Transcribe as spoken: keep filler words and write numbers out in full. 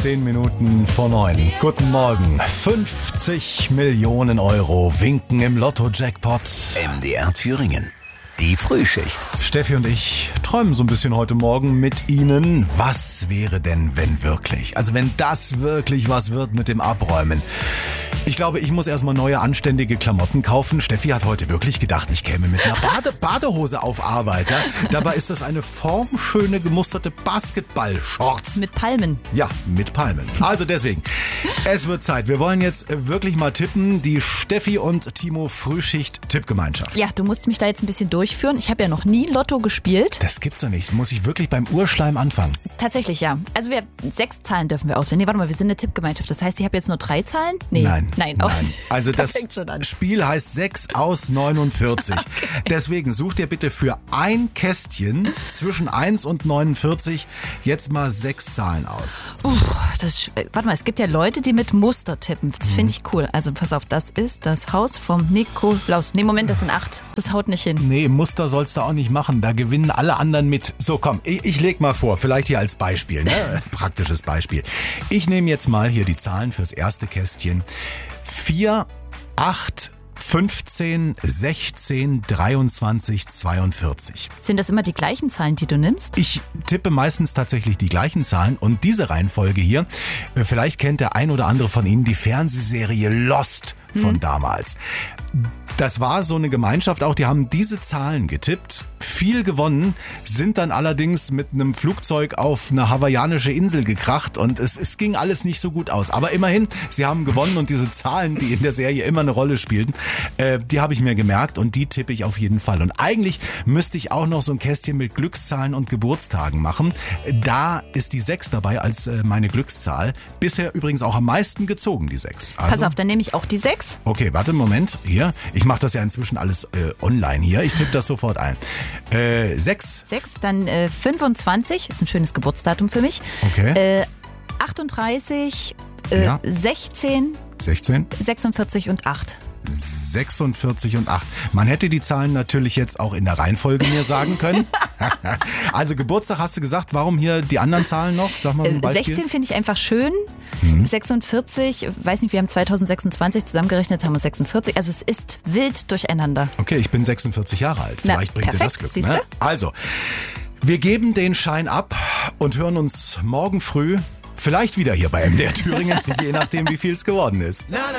Zehn Minuten vor neun. Guten Morgen. fünfzig Millionen Euro winken im Lotto-Jackpot. M D R Thüringen. Die Frühschicht. Steffi und ich träumen so ein bisschen heute Morgen mit Ihnen. Was wäre denn, wenn wirklich? Also wenn das wirklich was wird mit dem Abräumen. Ich glaube, ich muss erstmal neue, anständige Klamotten kaufen. Steffi hat heute wirklich gedacht, ich käme mit einer Bade- Badehose auf Arbeit. Ja? Dabei ist das eine formschöne, gemusterte Basketball-Shorts. Mit Palmen. Ja, mit Palmen. Also deswegen, es wird Zeit. Wir wollen jetzt wirklich mal tippen. Die Steffi und Timo Frühschicht-Tippgemeinschaft. Ja, du musst mich da jetzt ein bisschen durchführen. Ich habe ja noch nie Lotto gespielt. Das gibt's doch nicht. Muss ich wirklich beim Urschleim anfangen? Tatsächlich, ja. Also wir sechs Zahlen dürfen wir auswählen. Nee, warte mal, wir sind eine Tippgemeinschaft. Das heißt, ich habe jetzt nur drei Zahlen? Nee. Nein. Nein, auch Nein. Also das, das fängt schon an. Spiel heißt sechs aus neunundvierzig. Okay. Deswegen such dir bitte für ein Kästchen zwischen eins und neunundvierzig jetzt mal sechs Zahlen aus. Uh, das, warte mal, es gibt ja Leute, die mit Muster tippen. Das finde ich cool. Also pass auf, das ist das Haus vom Nikolaus. Nee, Moment, das sind acht. Das haut nicht hin. Nee, Muster sollst du auch nicht machen. Da gewinnen alle anderen mit. So, komm, ich, ich leg mal vor. Vielleicht hier als Beispiel, ne? Praktisches Beispiel. Ich nehme jetzt mal hier die Zahlen fürs erste Kästchen. vier, acht, fünfzehn, sechzehn, dreiundzwanzig, zweiundvierzig. Sind das immer die gleichen Zahlen, die du nimmst? Ich tippe meistens tatsächlich die gleichen Zahlen und diese Reihenfolge hier, vielleicht kennt der ein oder andere von Ihnen die Fernsehserie Lost von hm. damals. Das war so eine Gemeinschaft auch, die haben diese Zahlen getippt, viel gewonnen, sind dann allerdings mit einem Flugzeug auf eine hawaiianische Insel gekracht und es, es ging alles nicht so gut aus. Aber immerhin, sie haben gewonnen und diese Zahlen, die in der Serie immer eine Rolle spielten, äh, die habe ich mir gemerkt und die tippe ich auf jeden Fall. Und eigentlich müsste ich auch noch so ein Kästchen mit Glückszahlen und Geburtstagen machen. Da ist die sechs dabei als äh, meine Glückszahl. Bisher übrigens auch am meisten gezogen, die sechs. Also, pass auf, dann nehme ich auch die sechs. Okay, warte, Moment, hier. Ich mache das ja inzwischen alles äh, online hier. Ich tippe das sofort ein. Äh, sechs. Sechs, dann äh, fünfundzwanzig, ist ein schönes Geburtsdatum für mich. Okay. Äh, achtunddreißig, äh, ja. sechzehn, sechzehn, sechsundvierzig und acht. sechsundvierzig und acht. Man hätte die Zahlen natürlich jetzt auch in der Reihenfolge mir sagen können. Also Geburtstag hast du gesagt, warum hier die anderen Zahlen noch? Sag mal ein Beispiel. sechzehn finde ich einfach schön. Mhm. sechsundvierzig, weiß nicht, wir haben zweitausendsechsundzwanzig zusammengerechnet, haben wir sechsundvierzig. Also es ist wild durcheinander. Okay, ich bin sechsundvierzig Jahre alt. Vielleicht Na, bringt perfekt, dir das Glück. siehste? Ne? Also, wir geben den Schein ab und hören uns morgen früh vielleicht wieder hier bei M D R Thüringen, je nachdem, wie viel es geworden ist.